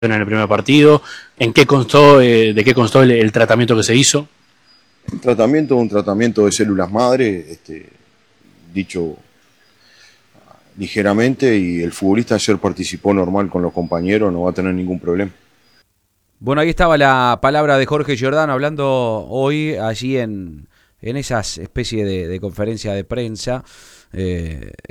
en el primer partido, ¿en qué constó, de qué constó el tratamiento que se hizo? Un tratamiento de células madre, dicho ligeramente, y el futbolista ayer participó normal con los compañeros, no va a tener ningún problema. Bueno, ahí estaba la palabra de Jorge Giordano hablando hoy allí en esas especie de conferencia de prensa.